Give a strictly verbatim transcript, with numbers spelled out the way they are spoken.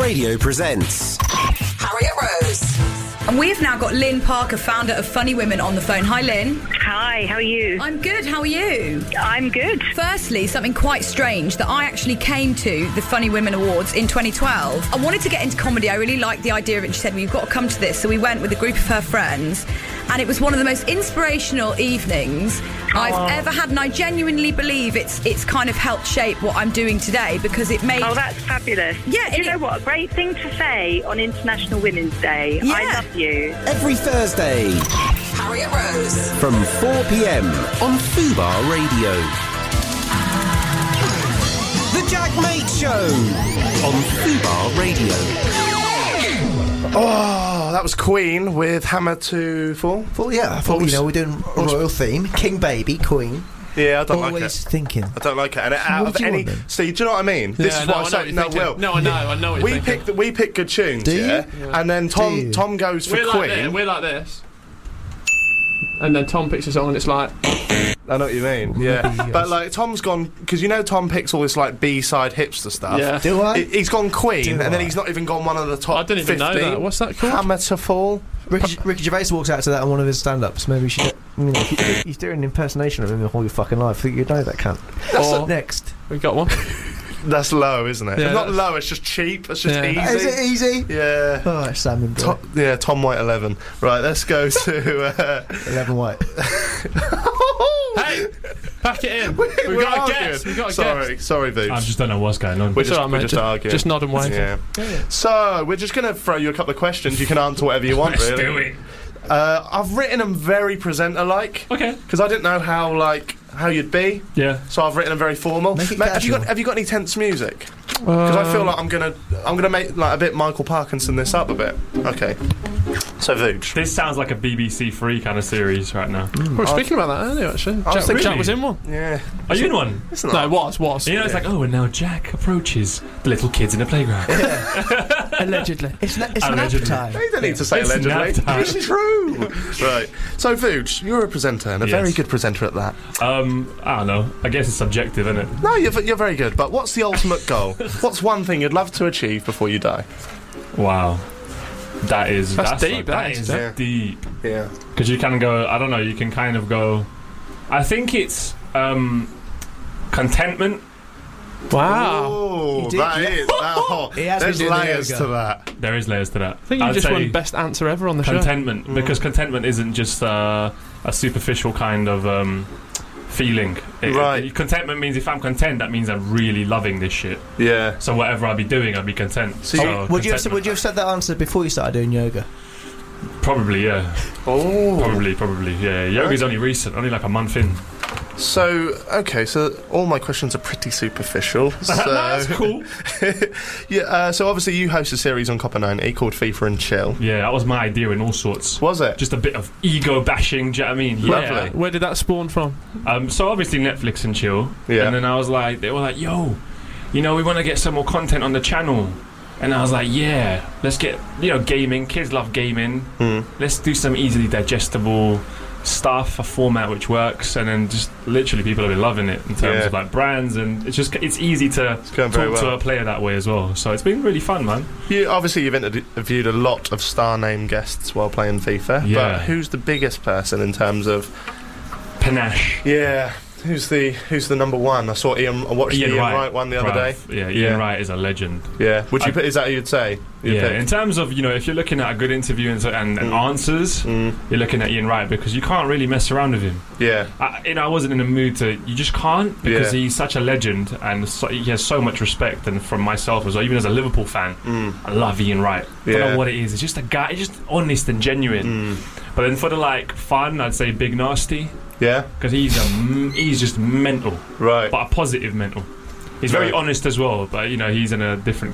Radio presents Harriet Rose. And we have now got Lynn Parker, founder of Funny Women, on the phone. Hi, Lynn. Hi, how are you? I'm good. How are you? I'm good. Firstly, something quite strange that I actually came to the Funny Women Awards in twenty twelve. I wanted to get into comedy. I really liked the idea of it. She said, well, you've got to come to this. So we went with a group of her friends. And it was one of the most inspirational evenings I've Aww. ever had. And I genuinely believe it's it's kind of helped shape what I'm doing today, because it made... Oh, that's fabulous. Yeah. Do you it, know what? A great thing to say on International Women's Day. Yeah. I love you. every Thursday Harriet Rose. from four p.m. on Fubar Radio. The Jack Mate Show on Fubar Radio. Oh, that was Queen with Hammer to Fall. Well, yeah, I thought, you know, we're doing a royal theme. King, baby, Queen. Yeah, I don't Always like it. thinking. I don't like it. And out What of do you any, want then? see, do you know what I mean? This Yeah, is no, what I I know say. what you're No, thinking. Will. No, I know, I know what you're We thinking. pick the, we pick good tunes, Do you? yeah? Yeah. And then Do Tom you? Tom goes for We're like, Queen. this, we're like this. And then Tom picks a song and it's like... I know what you mean. Yeah, Yes. but like Tom's gone, because you know Tom picks all this like B-side hipster stuff. Yeah. Do I? He- He's gone Queen, Do and then I? he's not even gone one of the top I didn't even know fifteen. that. What's that called? Hammer to Fall. Ricky, Ricky Gervais walks out to that on one of his stand-ups. Maybe we should... You know, if you- he's doing an impersonation of him the whole your fucking life. I think you know that cunt. Or- Next. We got one. That's low, isn't it? Yeah, it's not that's- low. It's just cheap. It's just Yeah. easy. Is it easy? Yeah. Oh, it's salmon boy. Tom, yeah, Tom White eleven. Right, let's go to. Uh, eleven white. Hey! Pack it in. we We've we're got a arguing. guess. We've got a sorry, guess. sorry, Vooch. I just don't know what's going on. We're It's just, all right, we're mate. just Just- arguing. just nod and wave. Yeah. So we're just going to throw you a couple of questions. You can answer whatever you want. Let's really. do it. Uh, I've written them very presenter-like Okay. because I didn't know how like how you'd be. Yeah. So I've written them very formal. Make it Mate, have you got casual. Have you got any tense music? Because I feel Um, like I'm gonna I'm gonna make like a bit Michael Parkinson this up a bit. Okay. So Vooch. This sounds like a B B C Three kind of series right now. We were speaking about that earlier, actually. I was Jack, thinking- Jack was in one. Yeah. Are you in one? Isn't No, that? it was, was. You know, it's like, oh, and now Jack approaches the little kids in the playground. Allegedly. It's, na- it's nap Allegedly. time. You don't need to say It's allegedly. nap time. It's true. Right. So Vooch, you're a presenter and a Yes. very good presenter at that. Um, I don't know. I guess it's subjective, isn't it? No, you're, you're very good. But what's the ultimate goal? What's one thing you'd love to achieve before you die? Wow. That is That's that's deep, That that is is, yeah. deep. Yeah. Because you can go. I don't know. You can kind of go. I think it's um, contentment. Wow. Oh, He did, that yeah. is. That, oh, He has been there's doing the layers yoga. to that. There is layers to that. I think you I'd just say won best answer ever on the show. contentment because contentment isn't just uh, a superficial kind of um, feeling. It- Right. it- contentment means if I'm content, that means I'm really loving this shit. Yeah. So whatever I be doing, I'd be content. So So, you- Would you, have, contentment. would you have said that answer before you started doing yoga? Probably, yeah. Oh. Probably, probably, yeah. Yoga's only recent, only like a month in. So, okay, so all my questions are pretty superficial. So, That's cool. yeah, uh, so obviously you host a series on Copper ninety called FIFA and Chill. Yeah, that was my idea in all sorts. Was it? Just a bit of ego bashing, do you know what I mean? Lovely. Yeah. Where did that spawn from? Um, so obviously Netflix and Chill. Yeah. And then I was like, they were like, yo, you know, we want to get some more content on the channel. And I was like, yeah, let's get, you know, gaming. Kids love gaming. Hmm. Let's do some easily digestible stuff, a format which works. And then just literally people have been loving it in terms Yeah. of like brands. And it's just, it's easy to going talk very to well. a player that way as well. So it's been really fun, man. You, obviously, you've interviewed a lot of star name guests while playing FIFA. Yeah. But who's the biggest person in terms of? Panache. Yeah. Who's the Who's the number one? I saw Ian. I watched Ian the Ian Wright. Wright one the other Bruv. day. Yeah, Ian Yeah. Wright is a legend. Yeah. Would you I- put? Is that who you'd say? You'd Yeah, pick? in terms of, you know, if you're looking at a good interview and, so- and, and Mm. answers, Mm. you're looking at Ian Wright because you can't really mess around with him. Yeah. I, you know, I wasn't in the mood to. You just can't because Yeah. he's such a legend and so, he has so much respect. And from myself as well, even as a Liverpool fan, Mm. I love Ian Wright. I don't Yeah. know what it is. It's just a guy. It's just honest and genuine. Mm. But then for the like fun, I'd say Big Nasty Yeah. because he's a m- he's just mental, Right. but a positive mental. He's very Right. honest as well, but you know he's in a different